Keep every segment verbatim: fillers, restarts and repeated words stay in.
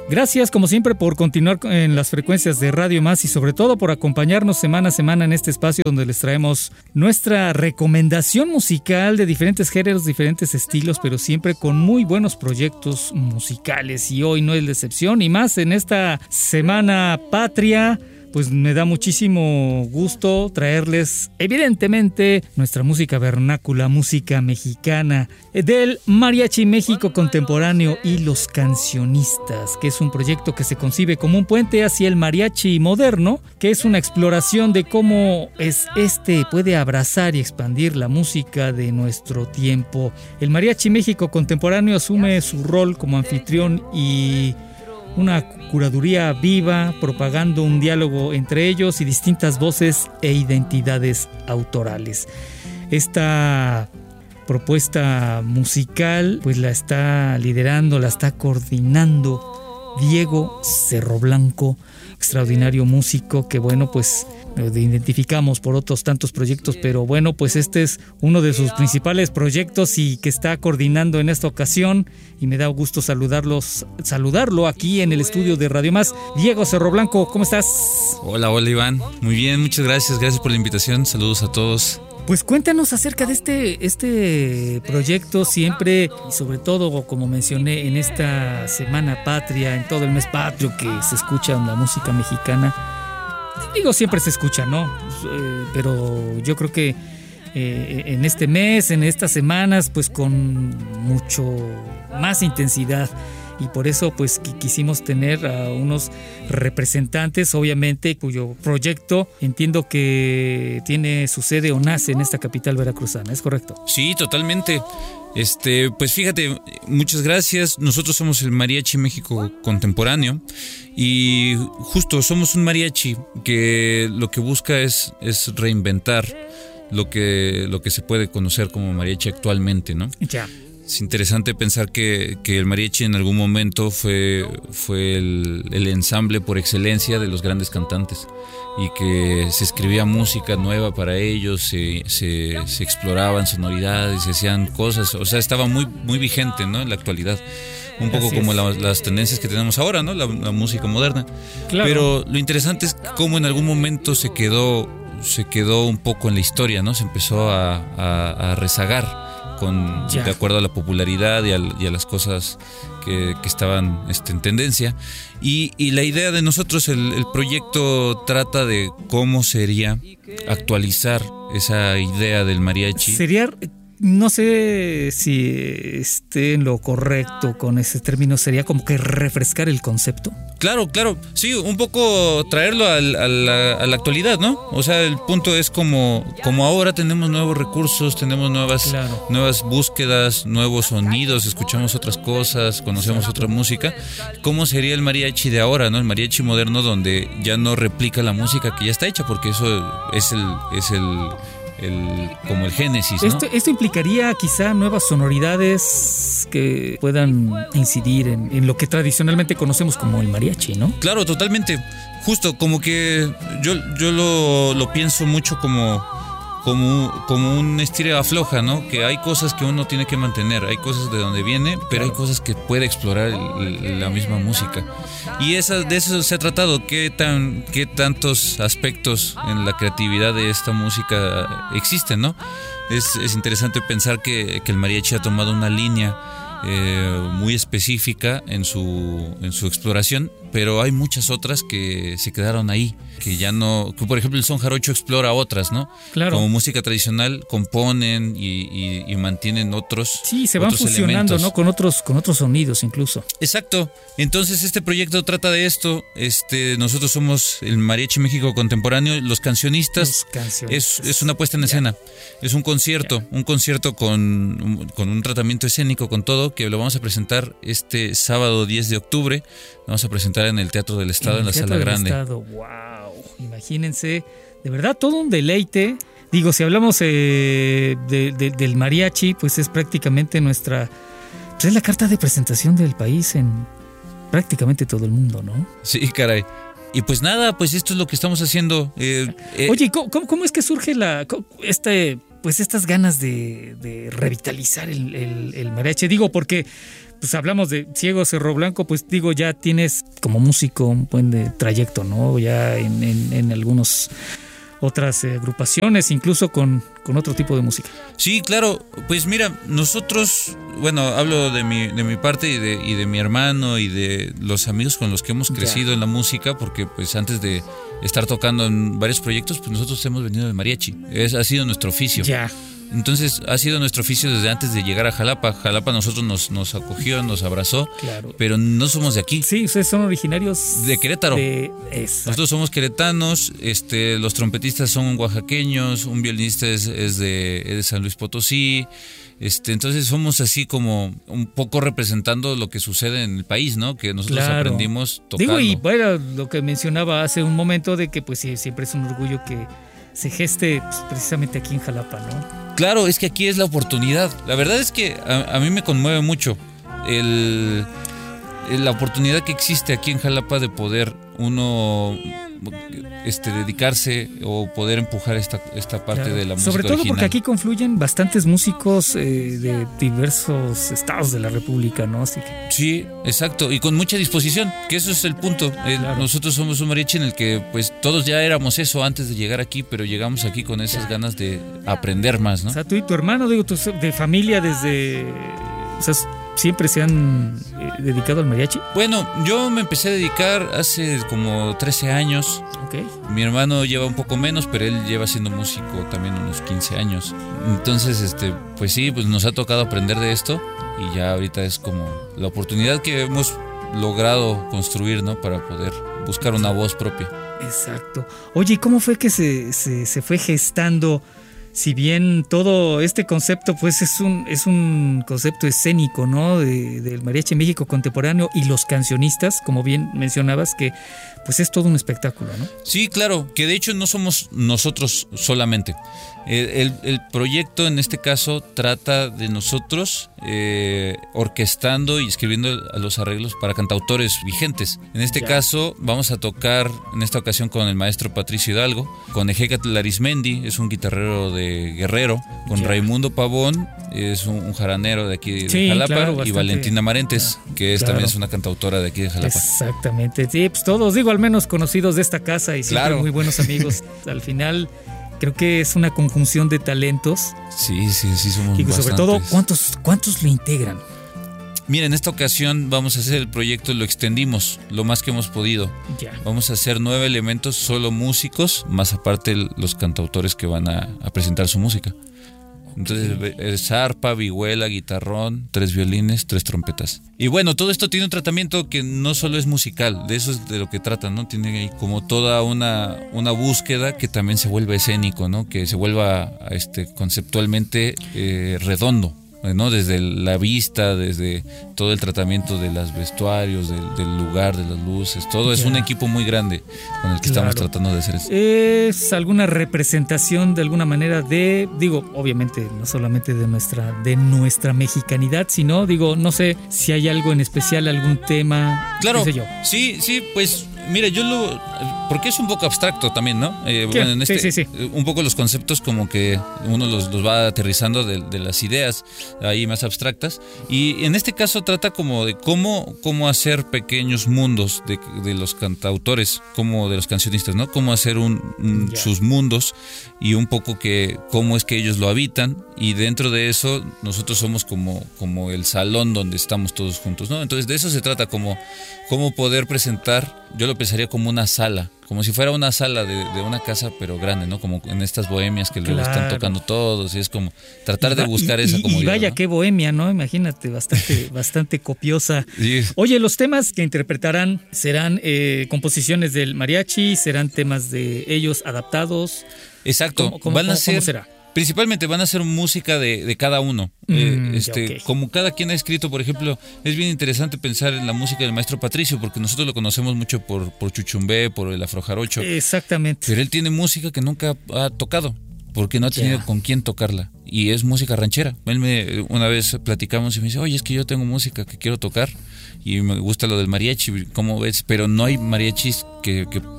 Gracias, como siempre, por continuar en las frecuencias de Radio Más y sobre todo por acompañarnos semana a semana en este espacio donde les traemos nuestra recomendación musical de diferentes géneros, diferentes estilos, pero siempre con muy buenos proyectos musicales. Y hoy no es la excepción, y más en esta Semana Patria. Pues me da muchísimo gusto traerles, evidentemente, nuestra música vernácula, música mexicana, del Mariachi México Contemporáneo y los Cancionistas, que es un proyecto que se concibe como un puente hacia el mariachi moderno, que es una exploración de cómo es este puede abrazar y expandir la música de nuestro tiempo. El Mariachi México Contemporáneo asume su rol como anfitrión y una curaduría viva, propagando un diálogo entre ellos y distintas voces e identidades autorales. Esta propuesta musical pues la está liderando, la está coordinando Diego Cerro Blanco, extraordinario músico que bueno pues lo identificamos por otros tantos proyectos, pero bueno pues este es uno de sus principales proyectos y que está coordinando en esta ocasión, y me da gusto saludarlos, saludarlo aquí en el estudio de Radio Más. Diego Cerro Blanco, ¿cómo estás? Hola, hola Iván, muy bien, muchas gracias, gracias por la invitación, saludos a todos. Pues cuéntanos acerca de este, este proyecto siempre, y sobre todo, como mencioné, en esta Semana Patria, en todo el mes patrio que se escucha la música mexicana. Digo, siempre se escucha, ¿no? Eh, pero yo creo que eh, en este mes, en estas semanas, pues con mucho más intensidad. Y por eso pues quisimos tener a unos representantes, obviamente, cuyo proyecto entiendo que tiene su sede o nace en esta capital veracruzana, ¿es correcto? Sí, totalmente. Este, pues fíjate, muchas gracias. Nosotros somos el Mariachi México Contemporáneo y justo somos un mariachi que lo que busca es, es reinventar lo que, lo que se puede conocer como mariachi actualmente, ¿no? Ya. Es interesante pensar que, que el mariachi en algún momento fue, fue el, el ensamble por excelencia de los grandes cantantes y que se escribía música nueva para ellos, se, se, se exploraban sonoridades, se hacían cosas, o sea, estaba muy, muy vigente, ¿no? En la actualidad. Un poco como la, las tendencias que tenemos ahora, ¿no? La, la música moderna. Claro. Pero lo interesante es cómo en algún momento se quedó, se quedó un poco en la historia, ¿no? Se empezó a, a, a rezagar. Con, de acuerdo a la popularidad y a, y a las cosas que, que estaban este, en tendencia. Y, y la idea de nosotros, el, el proyecto trata de cómo sería actualizar esa idea del mariachi. Sería, no sé si esté en lo correcto con ese término, sería como que refrescar el concepto. Claro, claro, sí, un poco traerlo al, a, la, a la actualidad, ¿no? O sea, el punto es como, como ahora tenemos nuevos recursos, tenemos nuevas, claro. nuevas búsquedas, nuevos sonidos, escuchamos otras cosas, conocemos otra música. ¿Cómo sería el mariachi de ahora, no? El mariachi moderno donde ya no replica la música que ya está hecha, porque eso es el, es el, el como el génesis, ¿no? Esto, esto implicaría quizá nuevas sonoridades que puedan incidir en, en lo que tradicionalmente conocemos como el mariachi, ¿no? Claro, totalmente. Justo, como que yo, yo lo, lo pienso mucho como, como, como un estira afloja, ¿no? Que hay cosas que uno tiene que mantener, hay cosas de donde viene, pero hay cosas que puede explorar el, el, la misma música. Y esa, de eso se ha tratado, qué tan, qué tantos aspectos en la creatividad de esta música existen, ¿no? Es, es interesante pensar que, que el mariachi ha tomado una línea eh, muy específica en su, en su exploración, pero hay muchas otras que se quedaron ahí, que ya no, que por ejemplo el son jarocho explora otras, ¿no? Claro. Como música tradicional componen y, y, y mantienen otros. Sí, se van fusionando, elementos, ¿no? Con otros, con otros sonidos incluso. Exacto. Entonces este proyecto trata de esto. Este, nosotros somos el Mariachi México Contemporáneo, los cancionistas. Los cancionistas. Es, es una puesta en escena. Ya. Es un concierto, ya. un concierto con, con un tratamiento escénico, con todo, que lo vamos a presentar este sábado diez de octubre. Lo vamos a presentar en el Teatro del Estado, en, en la Sala Grande. Estado. Wow, imagínense, de verdad todo un deleite. Digo, si hablamos eh, de, de, del mariachi, pues es prácticamente nuestra, pues es la carta de presentación del país en prácticamente todo el mundo, ¿no? Sí, caray. Y pues nada, pues esto es lo que estamos haciendo. Eh, eh. Oye, ¿cómo, cómo es que surge la este, pues estas ganas de, de revitalizar el, el, el mariachi? Digo, porque pues hablamos de Ciego Cerro Blanco, pues digo, ya tienes como músico un buen de trayecto, ¿no? Ya en, en, en algunos otras eh, agrupaciones, incluso con, con otro tipo de música. Sí, claro, pues mira, nosotros, bueno, hablo de mi, de mi parte y de, y de mi hermano y de los amigos con los que hemos crecido ya. En la música, porque pues antes de estar tocando en varios proyectos, pues nosotros hemos venido del mariachi, es, ha sido nuestro oficio. Ya. Entonces ha sido nuestro oficio desde antes de llegar a Jalapa. Jalapa nosotros nos, nos acogió, nos abrazó, claro. Pero no somos de aquí. Sí, ustedes son originarios de Querétaro. De... Nosotros somos queretanos, este, los trompetistas son oaxaqueños, un violinista es, es, de, es de San Luis Potosí. Este, entonces somos así como un poco representando lo que sucede en el país, ¿no? Que nosotros claro. aprendimos tocando. Digo, y bueno, lo que mencionaba hace un momento de que pues sí, siempre es un orgullo que se geste pues, precisamente aquí en Jalapa, ¿no? Claro, es que aquí es la oportunidad. La verdad es que a, a mí me conmueve mucho el, el, la oportunidad que existe aquí en Jalapa de poder uno este, dedicarse o poder empujar esta, esta parte claro. de la música Sobre todo original. Porque aquí confluyen bastantes músicos eh, de diversos estados de la República, ¿no? Así que... Sí, exacto, y con mucha disposición, que eso es el punto. El, claro. Nosotros somos un mariachi en el que pues todos ya éramos eso antes de llegar aquí, pero llegamos aquí con esas claro. ganas de aprender más, ¿no? O sea, tú y tu hermano, digo, tu, de familia desde... O sea, ¿siempre se han eh, dedicado al mariachi? Bueno, yo me empecé a dedicar hace como trece años. Okay. Mi hermano lleva un poco menos, pero él lleva siendo músico también unos quince años. Entonces, este, pues sí, pues nos ha tocado aprender de esto y ya ahorita es como la oportunidad que hemos logrado construir, ¿no? Para poder buscar una voz propia. Exacto. Oye, ¿y cómo fue que se, se, se fue gestando? Si bien todo este concepto pues es un es un concepto escénico, ¿no? De, del mariachi en México contemporáneo y los cancionistas, como bien mencionabas, que pues es todo un espectáculo, ¿no? Sí, claro, que de hecho no somos nosotros solamente. El, el, el proyecto en este caso trata de nosotros eh, orquestando y escribiendo los arreglos para cantautores vigentes. En este ya. caso vamos a tocar en esta ocasión con el maestro Patricio Hidalgo, con Ejecatl Arismendi, es un guitarrero de Guerrero, con ya. Raimundo Pavón, es un, un jaranero de aquí de sí, Jalapa, claro, y bastante, Valentina Marentes, ya, que es, claro. también es una cantautora de aquí de Jalapa. Exactamente, sí, pues todos, digo, al menos conocidos de esta casa y siempre claro. muy buenos amigos. Al final creo que es una conjunción de talentos. Sí, sí, sí, somos y bastantes. Sobre todo, ¿cuántos, cuántos lo integran? Mira, en esta ocasión vamos a hacer el proyecto, lo extendimos lo más que hemos podido. Ya. Vamos a hacer nueve elementos, solo músicos, más aparte los cantautores que van a, a presentar su música. Entonces es arpa, vihuela, guitarrón, tres violines, tres trompetas. Y bueno, todo esto tiene un tratamiento que no solo es musical, de eso es de lo que trata, ¿no? Tiene ahí como toda una, una búsqueda que también se vuelve escénico, ¿no? Que se vuelva este, conceptualmente eh, redondo, ¿no? Desde la vista, desde todo el tratamiento de los vestuarios, del, del lugar, de las luces, todo es ya. un equipo muy grande con el que claro. estamos tratando de hacer esto. ¿Es alguna representación de alguna manera de, digo, obviamente no solamente de nuestra, de nuestra mexicanidad, sino, digo, no sé si hay algo en especial, algún tema, claro, qué sé yo? sí, sí, pues mira, yo lo... Porque es un poco abstracto también, ¿no? Eh, bueno, en este, sí, sí, sí. Un poco los conceptos como que uno los, los va aterrizando de, de las ideas ahí más abstractas. Y en este caso trata como de cómo, cómo hacer pequeños mundos de, de los cantautores, como de los cancionistas, ¿no? Cómo hacer un, un, yeah. sus mundos y un poco que cómo es que ellos lo habitan. Y dentro de eso nosotros somos como, como el salón donde estamos todos juntos, ¿no? Entonces de eso se trata, como cómo poder presentar, yo lo pensaría como una sala, como si fuera una sala de, de una casa pero grande, ¿no? Como en estas bohemias que luego claro. están tocando todos, y es como tratar de buscar y, esa y, comodidad. Y vaya, ¿no? qué bohemia, ¿no? Imagínate, bastante, bastante copiosa. Sí. Oye, los temas que interpretarán serán eh, composiciones del mariachi, serán temas de ellos adaptados. Exacto. ¿Cómo, cómo, Van a cómo, ser, ¿cómo será? Principalmente van a ser música de, de cada uno. Mm, eh, este, okay. Como cada quien ha escrito, por ejemplo, es bien interesante pensar en la música del maestro Patricio, porque nosotros lo conocemos mucho por, por Chuchumbé, por el afrojarocho. Exactamente. Pero él tiene música que nunca ha tocado, porque no ha tenido yeah. con quién tocarla. Y es música ranchera. Él me, una vez platicamos y me dice, oye, es que yo tengo música que quiero tocar y me gusta lo del mariachi, ¿cómo ves? Pero no hay mariachis que, que,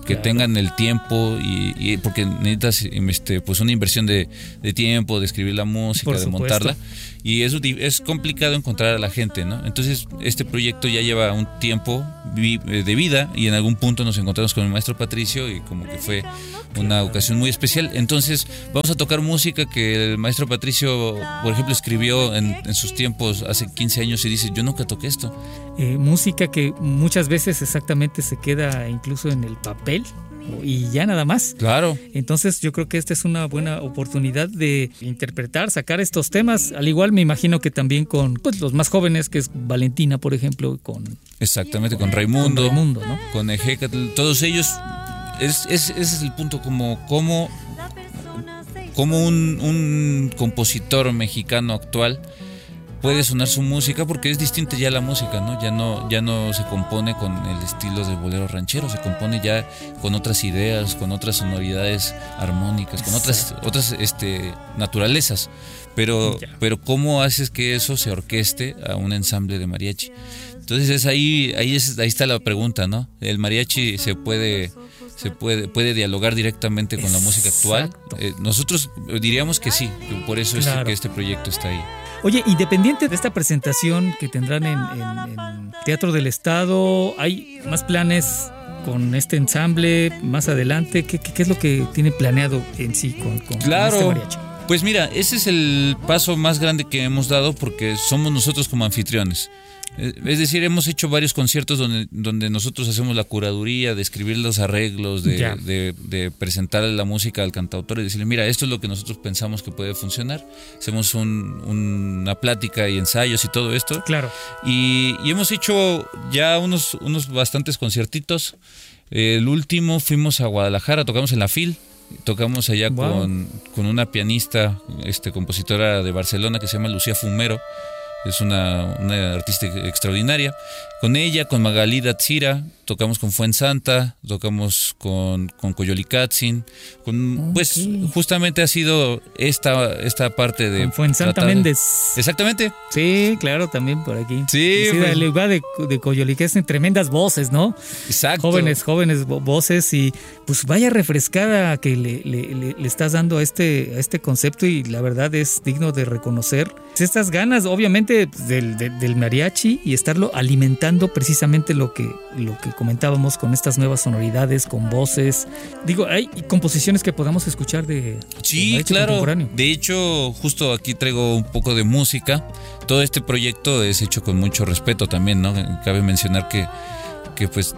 que claro. tengan el tiempo y, y porque necesitas este, pues una inversión de, de tiempo, de escribir la música, de montarla, y es, es complicado encontrar a la gente, ¿no? Entonces este proyecto ya lleva un tiempo de vida y en algún punto nos encontramos con el maestro Patricio y como que fue una ocasión muy especial. Entonces vamos a tocar música que el maestro Patricio, por ejemplo, escribió en, en sus tiempos hace quince años y dice, yo nunca toqué esto. Eh, música que muchas veces exactamente se queda incluso en el papel y ya nada más. Claro. Entonces yo creo que esta es una buena oportunidad de interpretar, sacar estos temas. Al igual me imagino que también con pues, los más jóvenes, que es Valentina, por ejemplo, con... Exactamente, con Raimundo, con, Raimundo, ¿no? con Ejecatl, todos ellos. Es, es, ese es el punto, como, como, como un, un compositor mexicano actual puede sonar su música, porque es distinta ya la música, ¿no? Ya no, ya no se compone con el estilo de bolero ranchero, se compone ya con otras ideas, con otras sonoridades armónicas, con otras, otras este, naturalezas. Pero, pero ¿cómo haces que eso se orqueste a un ensamble de mariachi? Entonces es ahí, ahí, es, ahí está la pregunta, ¿no? El mariachi se puede... se puede puede dialogar directamente con la música actual. Eh, nosotros diríamos que sí, por eso claro. es que este proyecto está ahí. Oye, independiente de esta presentación que tendrán en, en, en Teatro del Estado, ¿hay más planes con este ensamble más adelante? ¿Qué, qué, qué es lo que tiene planeado en sí con, con, claro. con este mariachi? Pues mira, ese es el paso más grande que hemos dado porque somos nosotros como anfitriones. Es decir, hemos hecho varios conciertos donde, donde nosotros hacemos la curaduría, de escribir los arreglos, de, de, de presentarle la música al cantautor y decirle, mira, esto es lo que nosotros pensamos que puede funcionar. Hacemos un, una plática y ensayos y todo esto. Claro. Y, y hemos hecho ya unos, unos bastantes conciertitos. El último fuimos a Guadalajara, tocamos en la F I L. Tocamos allá wow. con, con una pianista, este, compositora de Barcelona que se llama Lucía Fumero. Es una, una artista extraordinaria. Con ella, con Magalí Datzira, tocamos con Fuensanta, tocamos con, con Coyolicatzin. Con, okay. Pues justamente ha sido esta, esta parte de... Con Fuensanta Méndez. Exactamente. Sí, claro, también por aquí. Sí. Sí, el lugar de, de Coyolicatzin, tremendas voces, ¿no? Exacto. Jóvenes, jóvenes voces y pues vaya refrescada que le, le, le, le estás dando a este, a este concepto y la verdad es digno de reconocer estas ganas, obviamente, del, del, del mariachi y estarlo alimentando precisamente lo que, lo que comentábamos con estas nuevas sonoridades, con voces. Digo, hay composiciones que podamos escuchar de, sí, de claro. contemporáneo. De hecho, justo aquí traigo un poco de música. Todo este proyecto es hecho con mucho respeto también, ¿no? Cabe mencionar que, que pues...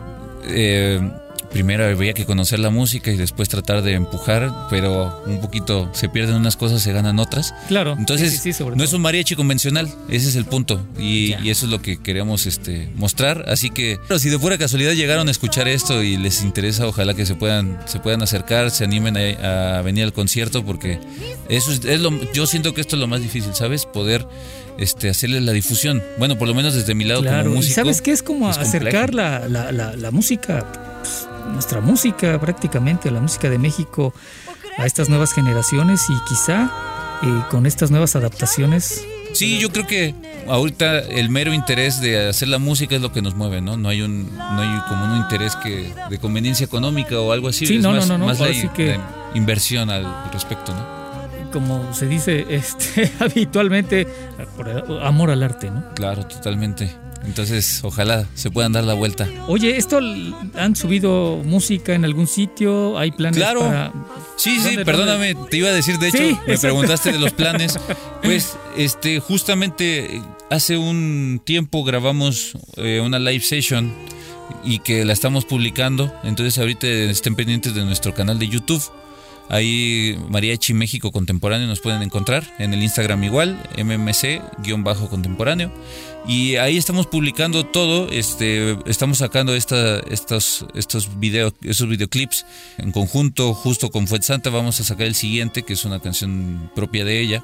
Eh, primero había que conocer la música y después tratar de empujar, pero un poquito se pierden unas cosas, se ganan otras. Claro. Entonces, sí, sí, sí, no es un mariachi convencional, ese es el punto. Y, y eso es lo que queríamos este, mostrar. Así que, pero si de pura casualidad llegaron a escuchar esto y les interesa, ojalá que se puedan, se puedan acercar, se animen a, a venir al concierto, porque eso es, es lo, yo siento que esto es lo más difícil, ¿sabes? Poder este, hacerle la difusión. Bueno, por lo menos desde mi lado claro. como músico. ¿Y sabes qué? Es como es acercar la, la, la, la música, pues, nuestra música prácticamente, la música de México a estas nuevas generaciones y quizá eh, con estas nuevas adaptaciones. Sí, yo creo que ahorita el mero interés de hacer la música es lo que nos mueve, ¿no? No hay un, no hay como un interés que de conveniencia económica o algo así. Sí, es no, más, no, no, más no, la, así que... la inversión al respecto, ¿no? Como se dice este, habitualmente, por amor al arte, ¿no? Claro, totalmente. Entonces, ojalá se puedan dar la vuelta. Oye, ¿esto han subido música en algún sitio? ¿Hay planes claro. para...? Sí, sí, ¿dónde, perdóname, dónde? Te iba a decir, de hecho, sí, me exacto. preguntaste de los planes. Pues, este, justamente hace un tiempo grabamos eh, una live session y que la estamos publicando. Entonces, ahorita estén pendientes de nuestro canal de YouTube. Ahí Mariachi México Contemporáneo nos pueden encontrar, en el Instagram igual, M M C-contemporáneo. Y ahí estamos publicando todo, este, estamos sacando esta, estos, estos videos, esos videoclips en conjunto, justo con Fuensanta. Vamos a sacar el siguiente, que es una canción propia de ella,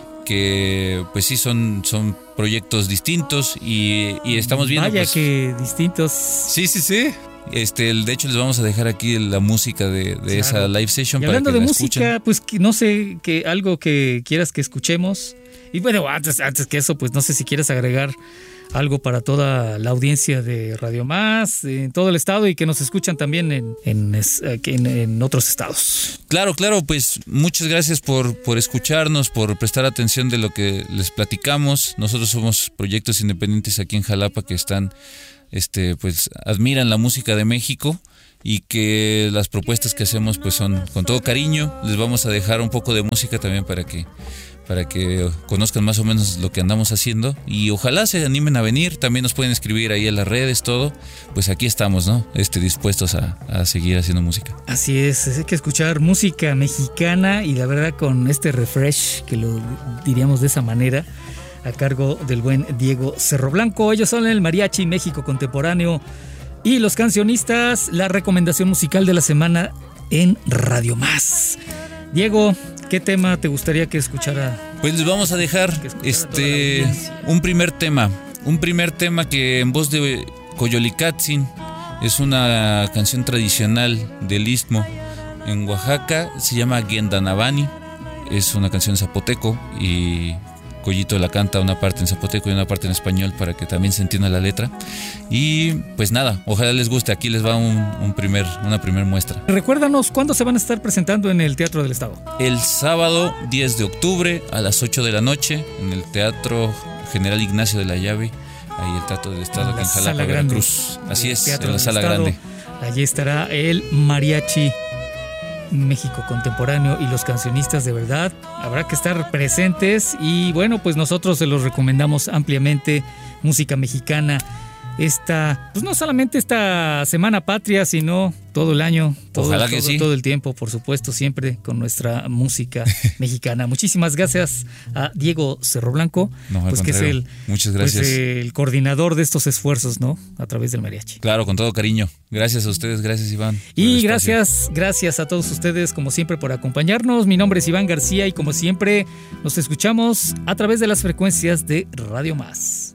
que pues sí son, son proyectos distintos y, y estamos viendo. Vaya pues, que distintos. Sí, sí, sí. Este, de hecho les vamos a dejar aquí la música de, de claro. esa live session. Y hablando para que de la música, escuchen. Pues que no sé, que algo que quieras que escuchemos. Y bueno, antes, antes que eso, pues no sé si quieres agregar algo para toda la audiencia de Radio Más, en todo el estado y que nos escuchan también en, en, en, en otros estados. Claro, claro, pues muchas gracias por, por escucharnos, por prestar atención de lo que les platicamos. Nosotros somos proyectos independientes aquí en Jalapa que están, este, pues admiran la música de México y que las propuestas que hacemos pues son con todo cariño. Les vamos a dejar un poco de música también para que para que conozcan más o menos lo que andamos haciendo y ojalá se animen a venir. También nos pueden escribir ahí en las redes, todo. Pues aquí estamos, ¿no? Este, dispuestos a, a seguir haciendo música. Así es, hay que escuchar música mexicana y la verdad con este refresh, que lo diríamos de esa manera, a cargo del buen Diego Cerro Blanco. Ellos son el Mariachi México Contemporáneo y los cancionistas, la recomendación musical de la semana en Radio Más. Diego, ¿qué tema te gustaría que escuchara? Pues les vamos a dejar este un primer tema, un primer tema que en voz de Coyolicatzin, es una canción tradicional del Istmo en Oaxaca, se llama Guendanabani, es una canción zapoteco y Coyito la canta una parte en zapoteco y una parte en español para que también se entienda la letra. Y pues nada, ojalá les guste. Aquí les va un, un primer, una primer muestra. Recuérdanos, ¿cuándo se van a estar presentando en el Teatro del Estado? El sábado diez de octubre a las ocho de la noche en el Teatro General Ignacio de la Llave. Ahí el Teatro del Estado, aquí en Jalapa, Veracruz. Así es, en la Sala Grande. Allí estará el Mariachi México Contemporáneo y los cancionistas, de verdad habrá que estar presentes y bueno, pues nosotros se los recomendamos ampliamente. Música mexicana, esta, pues no solamente esta Semana Patria, sino todo el año, todo, Ojalá que todo, sí. todo el tiempo, por supuesto, siempre con nuestra música mexicana. Muchísimas gracias a Diego Cerro Blanco, no, pues que es el, Muchas gracias. Pues, el coordinador de estos esfuerzos, ¿no? A través del mariachi. Claro, con todo cariño. Gracias a ustedes, gracias Iván. Y gracias, gracias a todos ustedes como siempre por acompañarnos. Mi nombre es Iván García y como siempre nos escuchamos a través de las frecuencias de Radio Más.